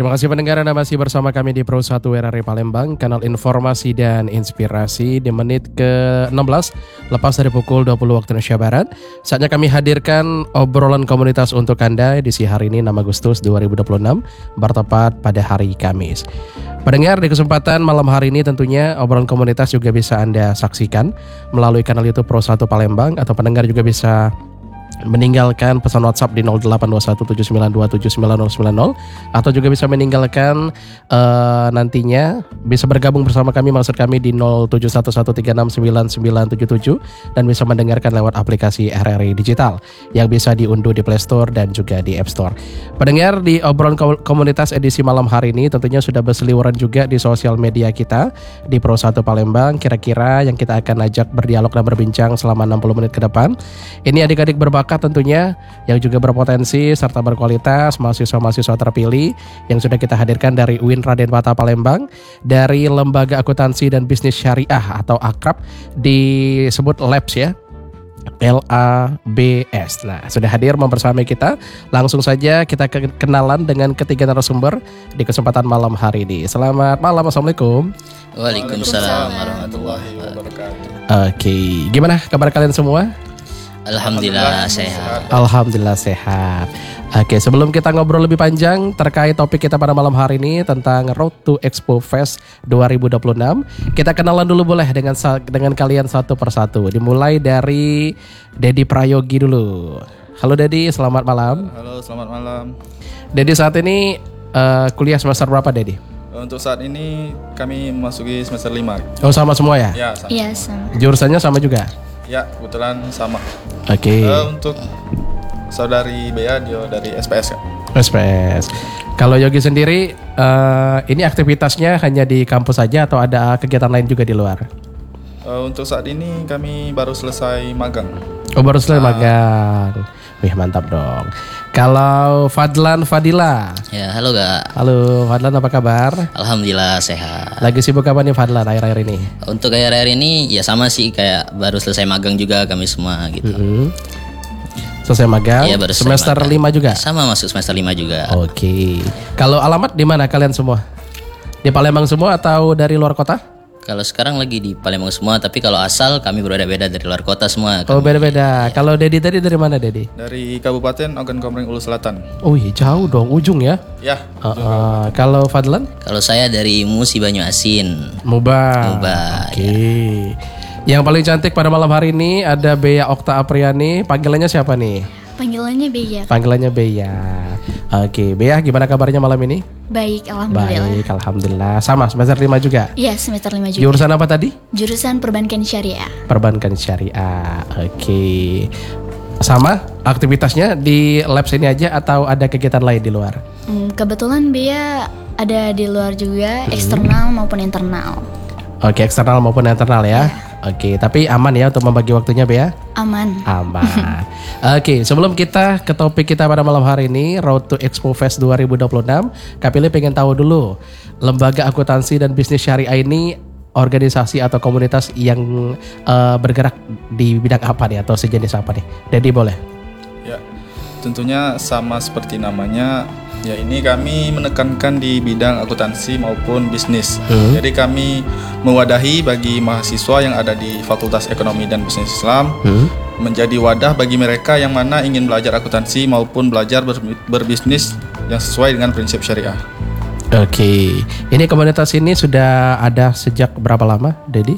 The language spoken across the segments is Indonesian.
Terima kasih pendengar Anda masih bersama kami di Pro 1 RRI Palembang, kanal informasi dan inspirasi di menit ke-16 lepas dari pukul 20 waktu Indonesia Barat. Saatnya kami hadirkan obrolan komunitas untuk Anda edisi hari ini 6 Agustus 2026 bertepat pada hari Kamis. Pendengar, di kesempatan malam hari ini tentunya obrolan komunitas juga bisa Anda saksikan melalui kanal YouTube Pro 1 Palembang, atau pendengar juga bisa meninggalkan pesan WhatsApp di 082179279090, atau juga bisa meninggalkan nantinya bisa bergabung bersama kami, maksud kami di 0711369977, dan bisa mendengarkan lewat aplikasi RRI Digital yang bisa diunduh di Play Store dan juga di App Store. Pendengar, di obrolan komunitas edisi malam hari ini tentunya sudah berseliweran juga di sosial media kita di Pro 1 Palembang. Kira-kira yang kita akan ajak berdialog dan berbincang selama 60 menit ke depan ini adik-adik berbakat tentunya, yang juga berpotensi serta berkualitas, mahasiswa-mahasiswa terpilih yang sudah kita hadirkan dari UIN Raden Patah Palembang, dari Lembaga Akuntansi dan Bisnis Syariah atau akrab disebut LABS ya, LABS. Nah, sudah hadir membersamai kita. Langsung saja kita kenalan dengan ketiga narasumber di kesempatan malam hari ini. Selamat malam, assalamualaikum. Waalaikumsalam warahmatullahi wabarakatuh. Oke, gimana kabar kalian semua? Alhamdulillah sehat. Alhamdulillah sehat. Oke, sebelum kita ngobrol lebih panjang terkait topik kita pada malam hari ini tentang Road to Expo Fest 2026, kita kenalan dulu boleh dengan kalian satu persatu. Dimulai dari Dedi Prayogi dulu. Halo Dedi, selamat malam. Halo, selamat malam. Dedi saat ini kuliah semester berapa Dedi? Untuk saat ini kami memasuki semester 5. Oh, sama semua ya? Ya, sama. Iya, sama. Jurusannya sama juga? Ya, kebetulan sama. Oke. Untuk saudari Bea, dia dari SPS kan? SPS. Kalau Yogi sendiri, ini aktivitasnya hanya di kampus saja atau ada kegiatan lain juga di luar? Untuk saat ini kami baru selesai magang. Oh, baru selesai magang. Wih, mantap dong. Kalau Fadila. Ya, halo Kak. Halo Fadlan, apa kabar? Alhamdulillah sehat. Lagi sibuk apa nih Fadlan akhir-akhir ini? Untuk akhir-akhir ini ya sama sih, kayak baru selesai magang juga kami semua gitu. Selesai magang? Iya, baru selesai semester magang. 5 juga? Sama, masuk semester 5 juga. Oke. Kalau alamat di mana kalian semua? Di Palembang semua atau dari luar kota? Kalau sekarang lagi di Palembang semua, tapi kalau asal kami berbeda-beda dari luar kota semua. Oh, beda-beda. Kalau Dedi tadi dari mana Dedi? Dari Kabupaten Ogan Komering Ulu Selatan. Oh iya, jauh dong, ujung ya? Ya. Kalau Fadlan? Kalau saya dari Musi Banyu Asin. Muba. Oke. Yang paling cantik pada malam hari ini ada Bea Okta Apriani. Panggilannya siapa nih? Panggilannya Beya. Panggilannya Bea. Oke, Bea, gimana kabarnya malam ini? Baik, alhamdulillah. Baik, alhamdulillah. Sama, semester 5 juga? Iya, semester 5 juga. Jurusan apa tadi? Jurusan Perbankan Syariah. Perbankan Syariah. Oke. Sama aktivitasnya di labs ini aja atau ada kegiatan lain di luar? Kebetulan Beya ada di luar juga, eksternal maupun internal. Oke, eksternal maupun internal ya. Oke, tapi aman ya untuk membagi waktunya Bea? Aman. Aman. Oke, sebelum kita ke topik kita pada malam hari ini, Road to Expo Fest 2026, Kak Pilih pengen tahu dulu, Lembaga Akuntansi dan Bisnis Syariah ini organisasi atau komunitas yang bergerak di bidang apa nih atau sejenis apa nih? Dedi boleh? Ya. Tentunya sama seperti namanya. Ya, ini kami menekankan di bidang akuntansi maupun bisnis. Jadi kami mewadahi bagi mahasiswa yang ada di Fakultas Ekonomi dan Bisnis Islam, menjadi wadah bagi mereka yang mana ingin belajar akuntansi maupun belajar berbisnis yang sesuai dengan prinsip syariah. Oke, ini komunitas ini sudah ada sejak berapa lama, Dedi?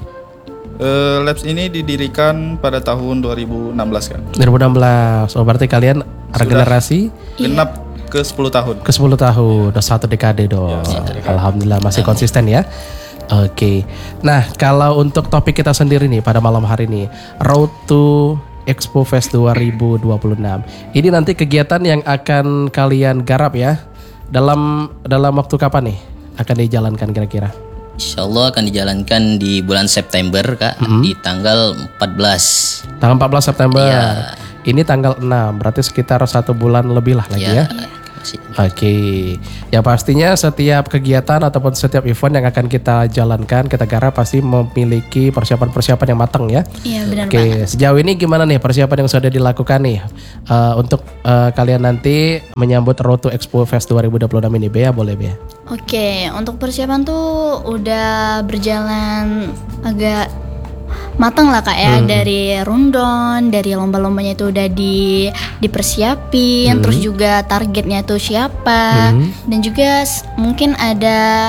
Labs ini didirikan pada tahun 2016 kan? 2016, oh berarti kalian regenerasi? Genap ke 10 tahun. Ke 10 tahun, udah 1 dekade dong. Alhamdulillah masih konsisten ya. Oke. Nah, kalau untuk topik kita sendiri nih pada malam hari ini, Road to Expo Fest 2026. Ini nanti kegiatan yang akan kalian garap ya. Dalam waktu kapan nih akan dijalankan kira-kira? Insyaallah akan dijalankan di bulan September Kak, di tanggal 14. Tanggal 14 September. Iya. Ini tanggal 6, berarti sekitar 1 bulan lebih lah lagi ya. Oke, yang pastinya setiap kegiatan ataupun setiap event yang akan kita jalankan, kita garap pasti memiliki persiapan-persiapan yang matang ya. Iya benar Oke, banget. sejauh ini gimana nih persiapan yang sudah dilakukan nih untuk kalian nanti menyambut Road to Expo Fest 2026 ini? Bea, boleh Bea? Oke, untuk persiapan tuh udah berjalan agak matang lah Kak ya. Dari rundown, dari lomba-lombanya itu udah dipersiapin, terus juga targetnya tuh siapa, dan juga mungkin ada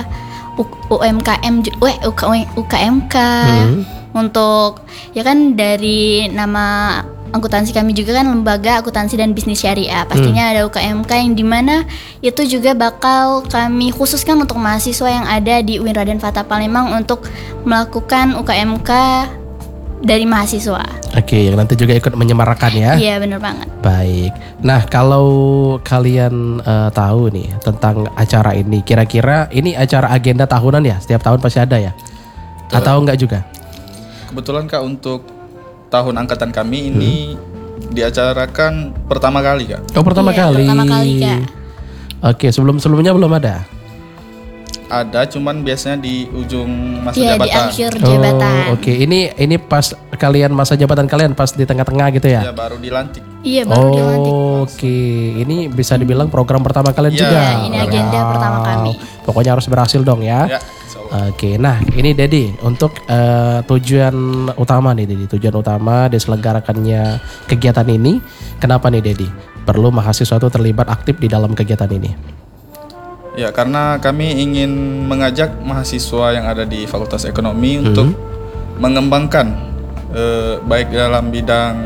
UKMK untuk ya kan dari nama akuntansi kami juga kan lembaga akuntansi dan bisnis syariah. Pastinya ada UKMK yang dimana itu juga bakal kami khususkan untuk mahasiswa yang ada di UIN Raden Fatah Palembang untuk melakukan UKMK dari mahasiswa. Oke, yang nanti juga ikut menyemarakan ya. Iya benar banget. Baik. Nah, kalau kalian tahu nih tentang acara ini, kira-kira ini acara agenda tahunan ya? Setiap tahun pasti ada ya? Betul. Atau enggak juga? Kebetulan Kak, untuk tahun angkatan kami ini diacarakan pertama kali Kak. Oh, pertama Iya, kali. pertama kali, Kak. Oke, sebelumnya belum ada. Ada, cuman biasanya di ujung masa Iya di jabatan. akhir jabatan. Oh, oke. Ini pas kalian masa jabatan kalian pas di tengah-tengah gitu ya? Ya, baru dilantik. Iya baru dilantik. Oke, ini bisa dibilang program pertama kalian Iya, juga. ini agenda pertama kami. Pokoknya harus berhasil dong ya. Ya, insya Allah. Oke, nah ini Dedi untuk tujuan utama nih Dedi, tujuan utama diselenggarakannya kegiatan ini. Kenapa nih Dedi? Perlu mahasiswa itu terlibat aktif di dalam kegiatan ini. Ya, karena kami ingin mengajak mahasiswa yang ada di Fakultas Ekonomi untuk mengembangkan baik dalam bidang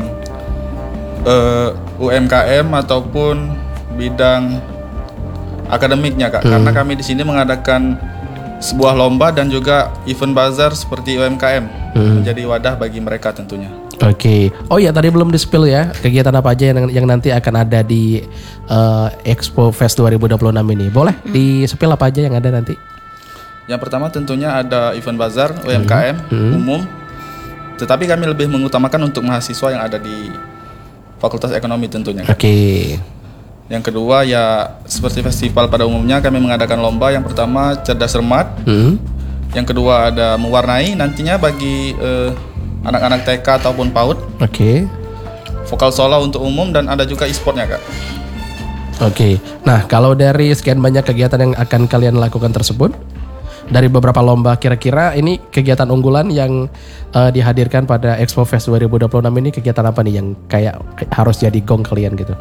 UMKM ataupun bidang akademiknya Kak. Karena kami di sini mengadakan sebuah lomba dan juga event bazar seperti UMKM menjadi wadah bagi mereka tentunya. Oke. Oh ya, tadi belum di-spill ya kegiatan apa aja yang nanti akan ada di Expo Fest 2026 ini. Boleh di-spill apa aja yang ada nanti? Yang pertama tentunya ada event bazar UMKM umum. Tetapi kami lebih mengutamakan untuk mahasiswa yang ada di Fakultas Ekonomi tentunya. Oke. Yang kedua ya seperti festival pada umumnya, kami mengadakan lomba. Yang pertama cerdas cermat. Yang kedua ada mewarnai, nantinya bagi anak-anak TK ataupun PAUD. Oke. Vokal solo untuk umum, dan ada juga e-sportnya Kak. Oke. Nah, kalau dari sekian banyak kegiatan yang akan kalian lakukan tersebut, dari beberapa lomba, kira-kira ini kegiatan unggulan yang dihadirkan pada Expo Fest 2026 ini kegiatan apa nih yang kayak harus jadi gong kalian gitu?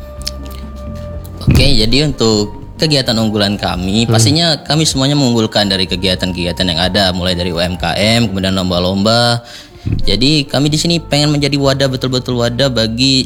Oke, jadi untuk kegiatan unggulan kami, pastinya kami semuanya mengunggulkan dari kegiatan-kegiatan yang ada, mulai dari UMKM, kemudian lomba-lomba. Jadi kami di sini pengen menjadi wadah, betul-betul wadah bagi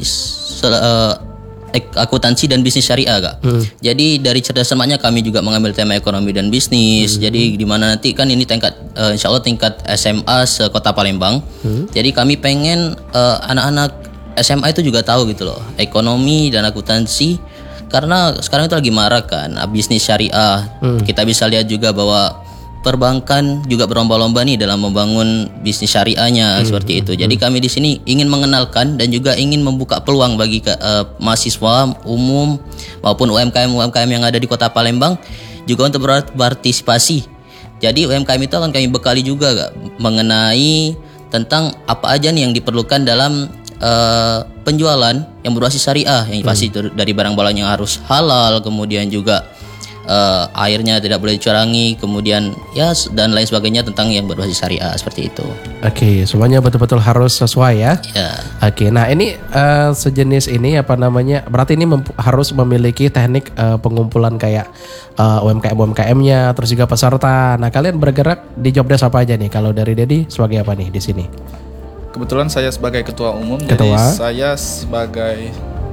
akuntansi dan bisnis syariah Kak. Jadi dari cerdas cermatnya kami juga mengambil tema ekonomi dan bisnis. Jadi di mana nanti kan ini tingkat insya Allah tingkat SMA se-Kota Palembang. Jadi kami pengen anak-anak SMA itu juga tahu gitu loh ekonomi dan akuntansi, karena sekarang itu lagi marak kan bisnis syariah. Kita bisa lihat juga bahwa perbankan juga berlomba-lomba nih dalam membangun bisnis syariahnya seperti itu. Jadi kami di sini ingin mengenalkan dan juga ingin membuka peluang bagi mahasiswa umum maupun UMKM yang ada di Kota Palembang juga untuk berpartisipasi. Jadi UMKM itu akan kami bekali juga Kak, mengenai tentang apa aja nih yang diperlukan dalam penjualan yang berbasis syariah, yang pasti dari barang-barang yang harus halal, kemudian juga airnya tidak boleh dicurangi, kemudian ya dan lain sebagainya tentang yang berbasis syariah seperti itu. Oke, semuanya betul-betul harus sesuai ya. Ya. Oke, nah ini sejenis ini apa namanya? Berarti ini harus memiliki teknik pengumpulan kayak UMKM-nya, terus juga peserta. Nah, kalian bergerak di job desk apa aja nih? Kalau dari Dedi sebagai apa nih di sini? Kebetulan saya sebagai ketua umum, Ketua. jadi saya sebagai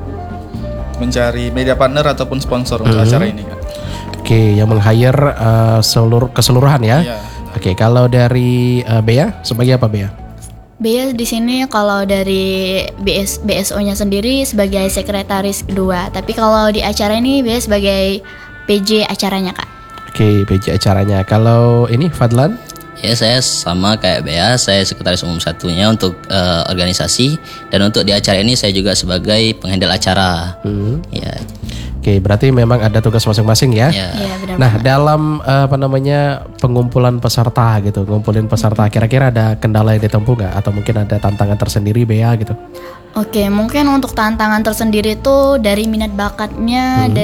mencari media partner ataupun sponsor untuk acara ini Kak. Oke, yang meng-hire keseluruhan ya. Iya. Oke, kalau dari Bea sebagai apa Bea? Bea di sini kalau dari BSO-nya sendiri sebagai sekretaris kedua, tapi kalau di acara ini Bea sebagai PJ acaranya Kak. Oke, PJ acaranya. Kalau ini Fadlan? Ya, saya sama kayak Bea, saya sekretaris umum satunya untuk organisasi, dan untuk di acara ini saya juga sebagai penghandle acara. Ya. Oke, berarti memang ada tugas masing-masing ya. Ya. Iya benar. Nah, dalam pengumpulan peserta gitu, ngumpulin peserta, kira-kira ada kendala yang ditempuh nggak? Atau mungkin ada tantangan tersendiri Bea gitu? Oke, mungkin untuk tantangan tersendiri itu dari minat bakatnya,